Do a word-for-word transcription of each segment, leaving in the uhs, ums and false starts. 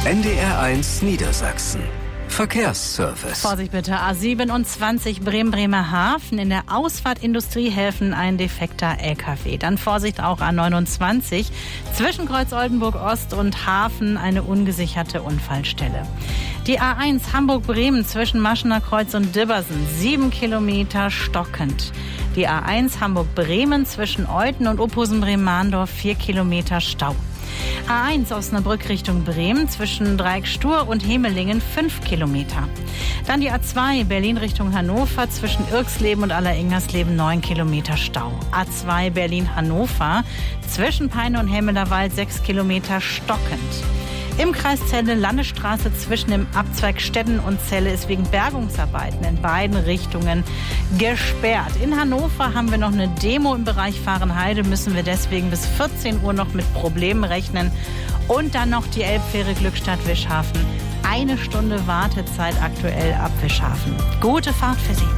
N D R eins Niedersachsen. Verkehrsservice. Vorsicht bitte, A siebenundzwanzig Bremen-Bremerhaven. In der Ausfahrt Industriehäfen ein defekter L K W. Dann Vorsicht auch A neunundzwanzig. Zwischen Kreuz Oldenburg-Ost und Hafen eine ungesicherte Unfallstelle. Die A eins Hamburg-Bremen zwischen Maschener Kreuz und Dibbersen. Sieben Kilometer stockend. Die A eins Hamburg-Bremen zwischen Euthen und Ophusen-Bremen-Mahndorf. Vier Kilometer Stau. A eins Osnabrück Richtung Bremen zwischen Dreieckstur und Hemelingen fünf Kilometer. Dann die A zwei Berlin Richtung Hannover zwischen Irxleben und Alleringnersleben neun Kilometer Stau. A zwei Berlin-Hannover zwischen Peine und Helmelerwald sechs Kilometer stockend. Im Kreis Celle Landesstraße zwischen dem Abzweig Stetten und Celle ist wegen Bergungsarbeiten in beiden Richtungen gesperrt. In Hannover haben wir noch eine Demo im Bereich Fahrenheide, müssen wir deswegen bis vierzehn Uhr noch mit Problemen rechnen. Und dann noch die Elbfähre Glückstadt-Wischhafen. Eine Stunde Wartezeit aktuell ab Wischhafen. Gute Fahrt für Sie.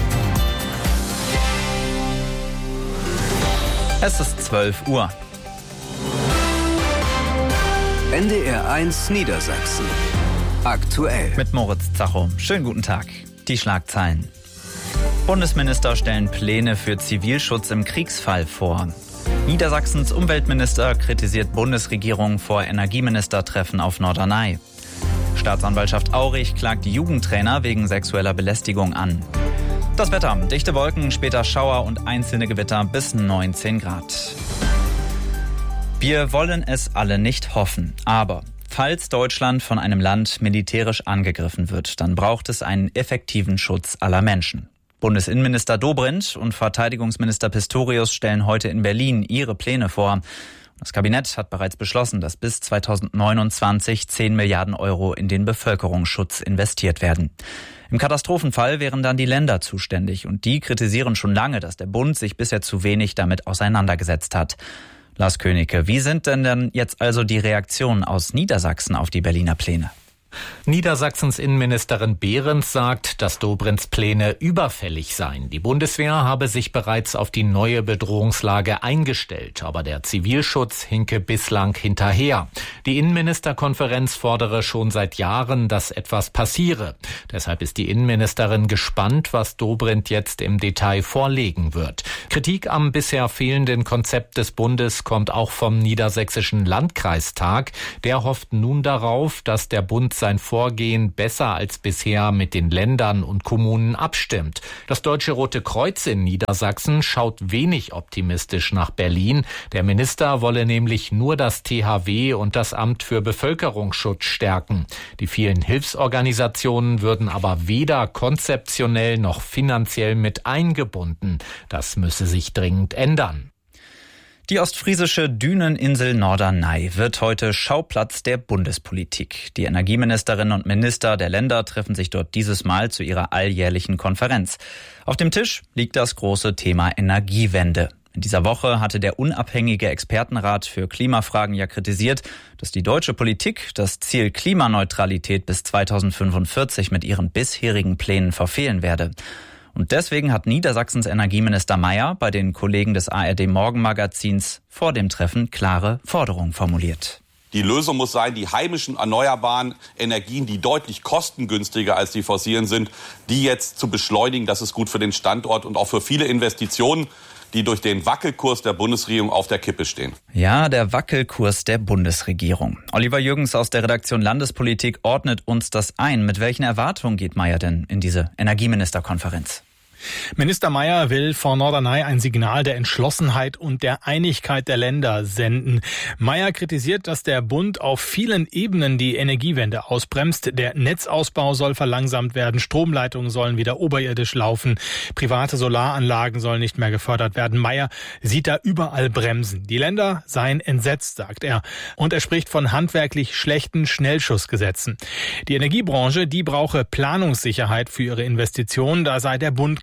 Es ist zwölf Uhr. N D R eins Niedersachsen. Aktuell. Mit Moritz Zacho. Schönen guten Tag. Die Schlagzeilen. Bundesminister stellen Pläne für Zivilschutz im Kriegsfall vor. Niedersachsens Umweltminister kritisiert Bundesregierung vor Energieministertreffen auf Norderney. Staatsanwaltschaft Aurich klagt Jugendtrainer wegen sexueller Belästigung an. Das Wetter. Dichte Wolken, später Schauer und einzelne Gewitter bis neunzehn Grad. Wir wollen es alle nicht hoffen, aber falls Deutschland von einem Land militärisch angegriffen wird, dann braucht es einen effektiven Schutz aller Menschen. Bundesinnenminister Dobrindt und Verteidigungsminister Pistorius stellen heute in Berlin ihre Pläne vor. Das Kabinett hat bereits beschlossen, dass bis zweitausendneunundzwanzig zehn Milliarden Euro in den Bevölkerungsschutz investiert werden. Im Katastrophenfall wären dann die Länder zuständig und die kritisieren schon lange, dass der Bund sich bisher zu wenig damit auseinandergesetzt hat. Lars Königke, wie sind denn denn jetzt also die Reaktionen aus Niedersachsen auf die Berliner Pläne? Niedersachsens Innenministerin Behrens sagt, dass Dobrindts Pläne überfällig seien. Die Bundeswehr habe sich bereits auf die neue Bedrohungslage eingestellt, aber der Zivilschutz hinke bislang hinterher. Die Innenministerkonferenz fordere schon seit Jahren, dass etwas passiere. Deshalb ist die Innenministerin gespannt, was Dobrindt jetzt im Detail vorlegen wird. Kritik am bisher fehlenden Konzept des Bundes kommt auch vom Niedersächsischen Landkreistag. Der hofft nun darauf, dass der Bund sein Vorgehen besser als bisher mit den Ländern und Kommunen abstimmt. Das Deutsche Rote Kreuz in Niedersachsen schaut wenig optimistisch nach Berlin. Der Minister wolle nämlich nur das T H W und das Amt für Bevölkerungsschutz stärken. Die vielen Hilfsorganisationen würden aber weder konzeptionell noch finanziell mit eingebunden. Das müsse sich dringend ändern. Die ostfriesische Düneninsel Norderney wird heute Schauplatz der Bundespolitik. Die Energieministerinnen und Minister der Länder treffen sich dort dieses Mal zu ihrer alljährlichen Konferenz. Auf dem Tisch liegt das große Thema Energiewende. In dieser Woche hatte der unabhängige Expertenrat für Klimafragen ja kritisiert, dass die deutsche Politik das Ziel Klimaneutralität bis zweitausendfünfundvierzig mit ihren bisherigen Plänen verfehlen werde. Und deswegen hat Niedersachsens Energieminister Mayer bei den Kollegen des A R D-Morgenmagazins vor dem Treffen klare Forderungen formuliert. Die Lösung muss sein, die heimischen erneuerbaren Energien, die deutlich kostengünstiger als die fossilen sind, die jetzt zu beschleunigen. Das ist gut für den Standort und auch für viele Investitionen, die durch den Wackelkurs der Bundesregierung auf der Kippe stehen. Ja, der Wackelkurs der Bundesregierung. Oliver Jürgens aus der Redaktion Landespolitik ordnet uns das ein. Mit welchen Erwartungen geht Mayer denn in diese Energieministerkonferenz? Minister Mayer will vor Norderney ein Signal der Entschlossenheit und der Einigkeit der Länder senden. Mayer kritisiert, dass der Bund auf vielen Ebenen die Energiewende ausbremst. Der Netzausbau soll verlangsamt werden, Stromleitungen sollen wieder oberirdisch laufen, private Solaranlagen sollen nicht mehr gefördert werden. Mayer sieht da überall Bremsen. Die Länder seien entsetzt, sagt er. Und er spricht von handwerklich schlechten Schnellschussgesetzen. Die Energiebranche, die brauche Planungssicherheit für ihre Investitionen, da sei der Bund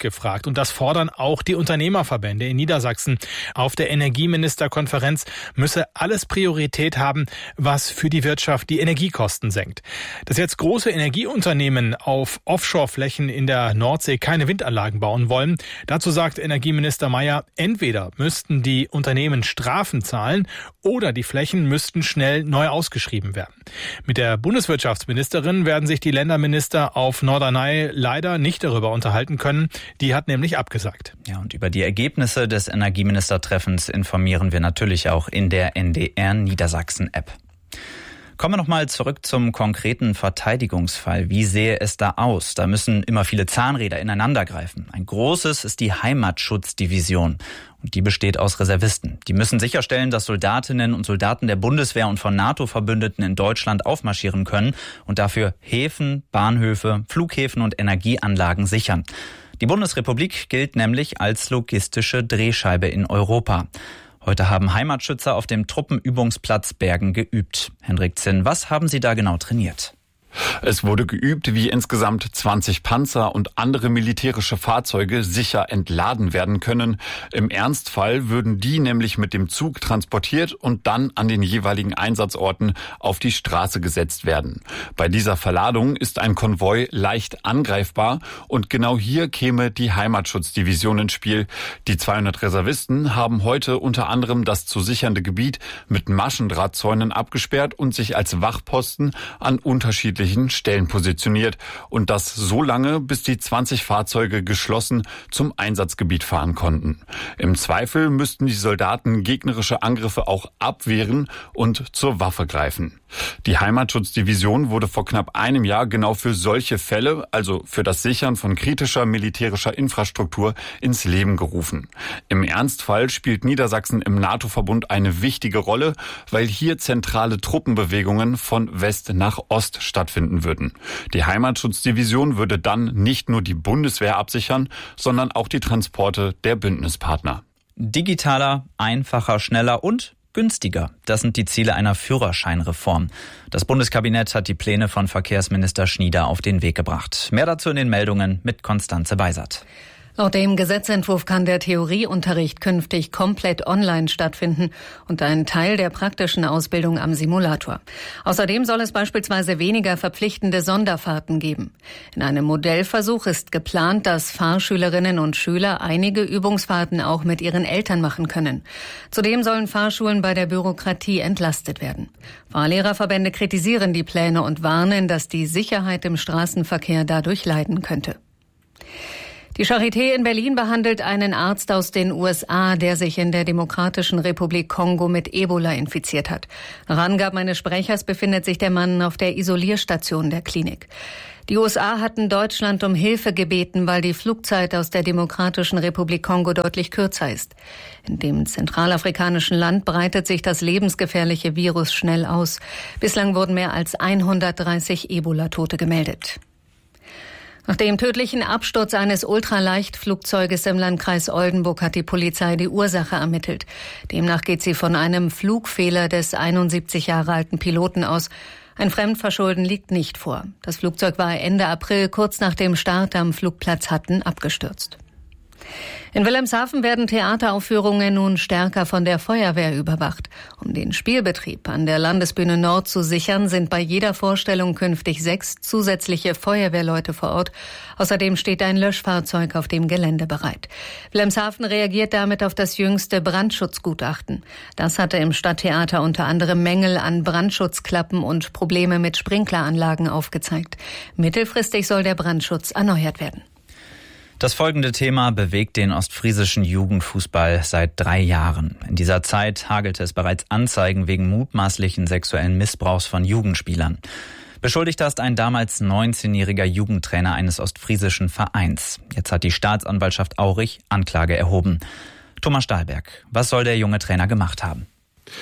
gefragt. Und das fordern auch die Unternehmerverbände in Niedersachsen. Auf der Energieministerkonferenz müsse alles Priorität haben, was für die Wirtschaft die Energiekosten senkt. Dass jetzt große Energieunternehmen auf Offshore-Flächen in der Nordsee keine Windanlagen bauen wollen, dazu sagt Energieminister Mayer, entweder müssten die Unternehmen Strafen zahlen oder die Flächen müssten schnell neu ausgeschrieben werden. Mit der Bundeswirtschaftsministerin werden sich die Länderminister auf Norderney leider nicht darüber unterhalten können. Die hat nämlich abgesagt. Ja, und über die Ergebnisse des Energieministertreffens informieren wir natürlich auch in der N D R Niedersachsen-App. Kommen wir nochmal zurück zum konkreten Verteidigungsfall. Wie sähe es da aus? Da müssen immer viele Zahnräder ineinandergreifen. Ein großes ist die Heimatschutzdivision. Und die besteht aus Reservisten. Die müssen sicherstellen, dass Soldatinnen und Soldaten der Bundeswehr und von NATO-Verbündeten in Deutschland aufmarschieren können und dafür Häfen, Bahnhöfe, Flughäfen und Energieanlagen sichern. Die Bundesrepublik gilt nämlich als logistische Drehscheibe in Europa. Heute haben Heimatschützer auf dem Truppenübungsplatz Bergen geübt. Hendrik Zinn, was haben Sie da genau trainiert? Es wurde geübt, wie insgesamt zwanzig Panzer und andere militärische Fahrzeuge sicher entladen werden können. Im Ernstfall würden die nämlich mit dem Zug transportiert und dann an den jeweiligen Einsatzorten auf die Straße gesetzt werden. Bei dieser Verladung ist ein Konvoi leicht angreifbar und genau hier käme die Heimatschutzdivision ins Spiel. Die zweihundert Reservisten haben heute unter anderem das zu sichernde Gebiet mit Maschendrahtzäunen abgesperrt und sich als Wachposten an unterschiedlichen Stellen positioniert. Und das so lange, bis die zwanzig Fahrzeuge geschlossen zum Einsatzgebiet fahren konnten. Im Zweifel müssten die Soldaten gegnerische Angriffe auch abwehren und zur Waffe greifen. Die Heimatschutzdivision wurde vor knapp einem Jahr genau für solche Fälle, also für das Sichern von kritischer militärischer Infrastruktur, ins Leben gerufen. Im Ernstfall spielt Niedersachsen im NATO-Verbund eine wichtige Rolle, weil hier zentrale Truppenbewegungen von West nach Ost stattfinden würden. Die Heimatschutzdivision würde dann nicht nur die Bundeswehr absichern, sondern auch die Transporte der Bündnispartner. Digitaler, einfacher, schneller und günstiger. Das sind die Ziele einer Führerscheinreform. Das Bundeskabinett hat die Pläne von Verkehrsminister Schnieder auf den Weg gebracht. Mehr dazu in den Meldungen mit Konstanze Beisert. Laut dem Gesetzentwurf kann der Theorieunterricht künftig komplett online stattfinden und ein Teil der praktischen Ausbildung am Simulator. Außerdem soll es beispielsweise weniger verpflichtende Sonderfahrten geben. In einem Modellversuch ist geplant, dass Fahrschülerinnen und Schüler einige Übungsfahrten auch mit ihren Eltern machen können. Zudem sollen Fahrschulen bei der Bürokratie entlastet werden. Fahrlehrerverbände kritisieren die Pläne und warnen, dass die Sicherheit im Straßenverkehr dadurch leiden könnte. Die Charité in Berlin behandelt einen Arzt aus den U S A, der sich in der Demokratischen Republik Kongo mit Ebola infiziert hat. Nach Angaben eines Sprechers befindet sich der Mann auf der Isolierstation der Klinik. Die U S A hatten Deutschland um Hilfe gebeten, weil die Flugzeit aus der Demokratischen Republik Kongo deutlich kürzer ist. In dem zentralafrikanischen Land breitet sich das lebensgefährliche Virus schnell aus. Bislang wurden mehr als hundertdreißig Ebola-Tote gemeldet. Nach dem tödlichen Absturz eines Ultraleichtflugzeuges im Landkreis Oldenburg hat die Polizei die Ursache ermittelt. Demnach geht sie von einem Flugfehler des einundsiebzig Jahre alten Piloten aus. Ein Fremdverschulden liegt nicht vor. Das Flugzeug war Ende April, kurz nach dem Start am Flugplatz Hatten, abgestürzt. In Wilhelmshaven werden Theateraufführungen nun stärker von der Feuerwehr überwacht. Um den Spielbetrieb an der Landesbühne Nord zu sichern, sind bei jeder Vorstellung künftig sechs zusätzliche Feuerwehrleute vor Ort. Außerdem steht ein Löschfahrzeug auf dem Gelände bereit. Wilhelmshaven reagiert damit auf das jüngste Brandschutzgutachten. Das hatte im Stadttheater unter anderem Mängel an Brandschutzklappen und Probleme mit Sprinkleranlagen aufgezeigt. Mittelfristig soll der Brandschutz erneuert werden. Das folgende Thema bewegt den ostfriesischen Jugendfußball seit drei Jahren. In dieser Zeit hagelte es bereits Anzeigen wegen mutmaßlichen sexuellen Missbrauchs von Jugendspielern. Beschuldigter ist ein damals neunzehnjähriger Jugendtrainer eines ostfriesischen Vereins. Jetzt hat die Staatsanwaltschaft Aurich Anklage erhoben. Thomas Stahlberg, was soll der junge Trainer gemacht haben?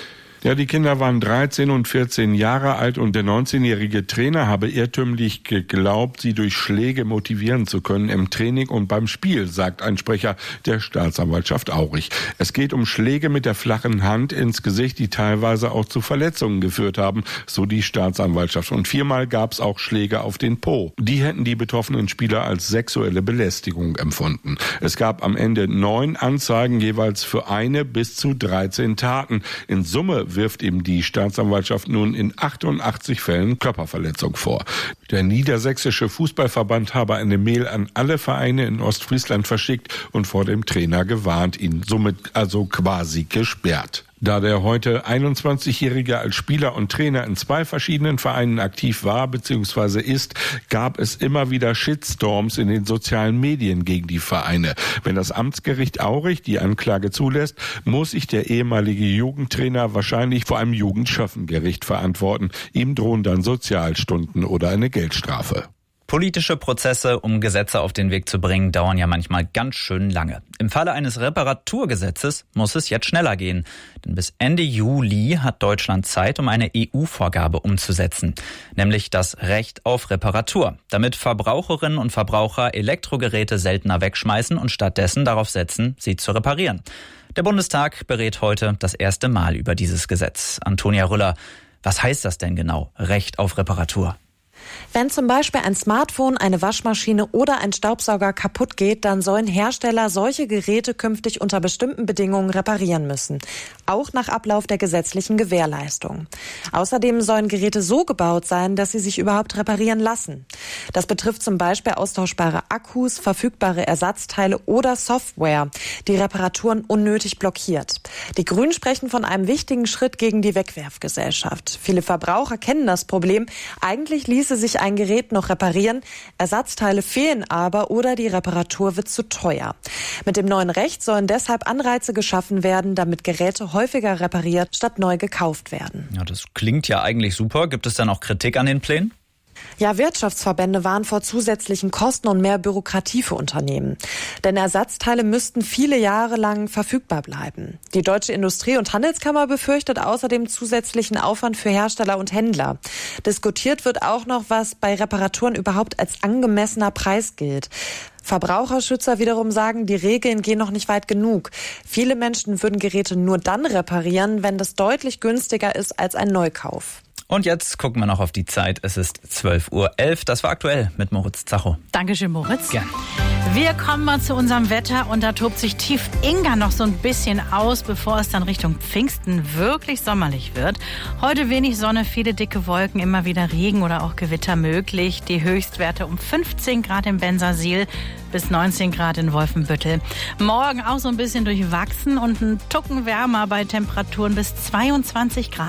Ja, die Kinder waren dreizehn und vierzehn Jahre alt und der neunzehnjährige Trainer habe irrtümlich geglaubt, sie durch Schläge motivieren zu können im Training und beim Spiel, sagt ein Sprecher der Staatsanwaltschaft Aurich. Es geht um Schläge mit der flachen Hand ins Gesicht, die teilweise auch zu Verletzungen geführt haben, so die Staatsanwaltschaft. Und viermal gab es auch Schläge auf den Po. Die hätten die betroffenen Spieler als sexuelle Belästigung empfunden. Es gab am Ende neun Anzeigen, jeweils für eine bis zu dreizehn Taten. In Summe wirft ihm die Staatsanwaltschaft nun in achtundachtzig Fällen Körperverletzung vor. Der Niedersächsische Fußballverband habe eine Mail an alle Vereine in Ostfriesland verschickt und vor dem Trainer gewarnt, ihn somit also quasi gesperrt. Da der heute einundzwanzigjährige als Spieler und Trainer in zwei verschiedenen Vereinen aktiv war bzw. ist, gab es immer wieder Shitstorms in den sozialen Medien gegen die Vereine. Wenn das Amtsgericht Aurich die Anklage zulässt, muss sich der ehemalige Jugendtrainer wahrscheinlich vor einem Jugendschöffengericht verantworten. Ihm drohen dann Sozialstunden oder eine Geldstrafe. Politische Prozesse, um Gesetze auf den Weg zu bringen, dauern ja manchmal ganz schön lange. Im Falle eines Reparaturgesetzes muss es jetzt schneller gehen. Denn bis Ende Juli hat Deutschland Zeit, um eine E U-Vorgabe umzusetzen. Nämlich das Recht auf Reparatur. Damit Verbraucherinnen und Verbraucher Elektrogeräte seltener wegschmeißen und stattdessen darauf setzen, sie zu reparieren. Der Bundestag berät heute das erste Mal über dieses Gesetz. Antonia Rüller, was heißt das denn genau, Recht auf Reparatur? Wenn zum Beispiel ein Smartphone, eine Waschmaschine oder ein Staubsauger kaputt geht, dann sollen Hersteller solche Geräte künftig unter bestimmten Bedingungen reparieren müssen. Auch nach Ablauf der gesetzlichen Gewährleistung. Außerdem sollen Geräte so gebaut sein, dass sie sich überhaupt reparieren lassen. Das betrifft zum Beispiel austauschbare Akkus, verfügbare Ersatzteile oder Software, die Reparaturen unnötig blockiert. Die Grünen sprechen von einem wichtigen Schritt gegen die Wegwerfgesellschaft. Viele Verbraucher kennen das Problem. Eigentlich ließe sich ein Gerät noch reparieren, Ersatzteile fehlen aber oder die Reparatur wird zu teuer. Mit dem neuen Recht sollen deshalb Anreize geschaffen werden, damit Geräte häufiger repariert statt neu gekauft werden. Ja, das klingt ja eigentlich super. Gibt es dann auch Kritik an den Plänen? Ja, Wirtschaftsverbände warnen vor zusätzlichen Kosten und mehr Bürokratie für Unternehmen. Denn Ersatzteile müssten viele Jahre lang verfügbar bleiben. Die Deutsche Industrie- und Handelskammer befürchtet außerdem zusätzlichen Aufwand für Hersteller und Händler. Diskutiert wird auch noch, was bei Reparaturen überhaupt als angemessener Preis gilt. Verbraucherschützer wiederum sagen, die Regeln gehen noch nicht weit genug. Viele Menschen würden Geräte nur dann reparieren, wenn das deutlich günstiger ist als ein Neukauf. Und jetzt gucken wir noch auf die Zeit. Es ist zwölf Uhr elf. Das war aktuell mit Moritz Zacho. Dankeschön, Moritz. Gern. Wir kommen mal zu unserem Wetter und da tobt sich tief Inga noch so ein bisschen aus, bevor es dann Richtung Pfingsten wirklich sommerlich wird. Heute wenig Sonne, viele dicke Wolken, immer wieder Regen oder auch Gewitter möglich. Die Höchstwerte um fünfzehn Grad im Bensersiel bis neunzehn Grad in Wolfenbüttel. Morgen auch so ein bisschen durchwachsen und ein Tucken wärmer bei Temperaturen bis zweiundzwanzig Grad.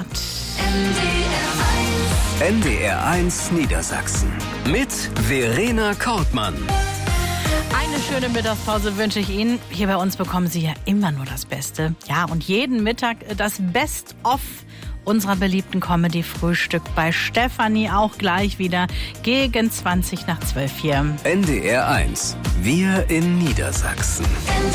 N D R eins Niedersachsen mit Verena Kortmann. Eine schöne Mittagspause wünsche ich Ihnen. Hier bei uns bekommen Sie ja immer nur das Beste. Ja, und jeden Mittag das Best-of unserer beliebten Comedy-Frühstück bei Stefanie auch gleich wieder gegen zwanzig nach zwölf hier. N D R eins, wir in Niedersachsen.